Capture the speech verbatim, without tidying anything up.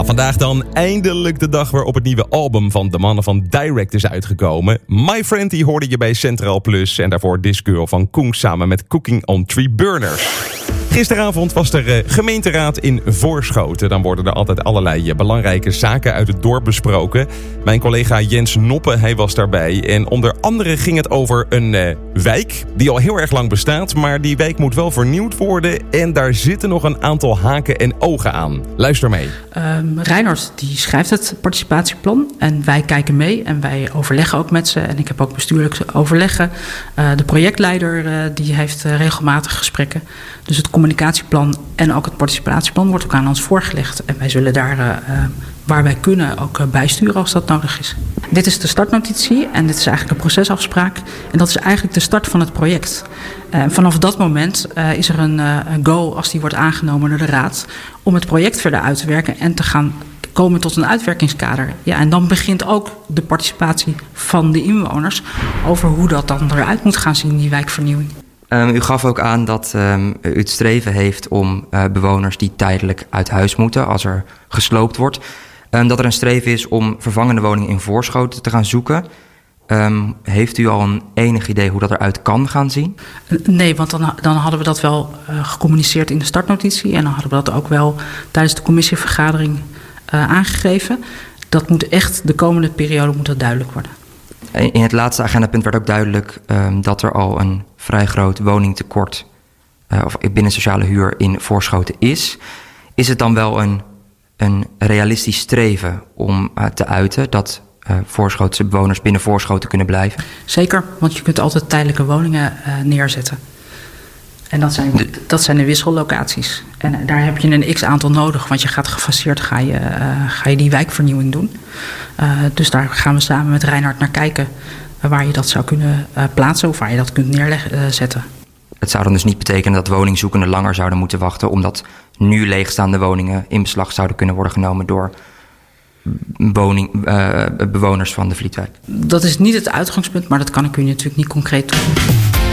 Nou, vandaag dan eindelijk de dag waarop het nieuwe album van de mannen van Direct is uitgekomen. My Friend, die hoorde je bij Centraal Plus. En daarvoor This Girl van Koen samen met Cooking on Three Burners. Gisteravond was er uh, gemeenteraad in Voorschoten. Dan worden er altijd allerlei uh, belangrijke zaken uit het dorp besproken. Mijn collega Jens Noppen, hij was daarbij. En onder andere ging het over een uh, wijk die al heel erg lang bestaat. Maar die wijk moet wel vernieuwd worden. En daar zitten nog een aantal haken en ogen aan. Luister mee. Um, Reinhard die schrijft het participatieplan. En wij kijken mee en wij overleggen ook met ze. En ik heb ook bestuurlijk overleggen. Uh, de projectleider uh, die heeft uh, regelmatig gesprekken. Dus het communicatieplan en ook het participatieplan wordt ook aan ons voorgelegd. En wij zullen daar, uh, waar wij kunnen, ook uh, bijsturen als dat nodig is. Dit is de startnotitie en dit is eigenlijk een procesafspraak. En dat is eigenlijk de start van het project. Uh, vanaf dat moment uh, is er een, uh, een go, als die wordt aangenomen door de raad, om het project verder uit te werken en te gaan komen tot een uitwerkingskader. Ja, en dan begint ook de participatie van de inwoners over hoe dat dan eruit moet gaan zien, die wijkvernieuwing. Um, u gaf ook aan dat um, u het streven heeft om uh, bewoners die tijdelijk uit huis moeten als er gesloopt wordt, um, dat er een streven is om vervangende woningen in Voorschoten te gaan zoeken. Um, heeft u al een enig idee hoe dat eruit kan gaan zien? Nee, want dan, dan hadden we dat wel uh, gecommuniceerd in de startnotitie en dan hadden we dat ook wel tijdens de commissievergadering uh, aangegeven. Dat moet echt, de komende periode moet dat duidelijk worden. In het laatste agendapunt werd ook duidelijk um, dat er al een vrij groot woningtekort uh, of binnen sociale huur in Voorschoten is. Is het dan wel een, een realistisch streven om uh, te uiten dat uh, Voorschotse bewoners binnen Voorschoten kunnen blijven? Zeker, want je kunt altijd tijdelijke woningen uh, neerzetten. En dat zijn, dat zijn de wissellocaties. En daar heb je een x-aantal nodig, want je gaat gefaseerd ga je, uh, ga je die wijkvernieuwing doen. Uh, dus daar gaan we samen met Reinhard naar kijken uh, waar je dat zou kunnen uh, plaatsen of waar je dat kunt neerzetten. Uh, Het zou dan dus niet betekenen dat woningzoekenden langer zouden moeten wachten, omdat nu leegstaande woningen in beslag zouden kunnen worden genomen door woning, uh, bewoners van de Vlietwijk. Dat is niet het uitgangspunt, maar dat kan ik u natuurlijk niet concreet doen.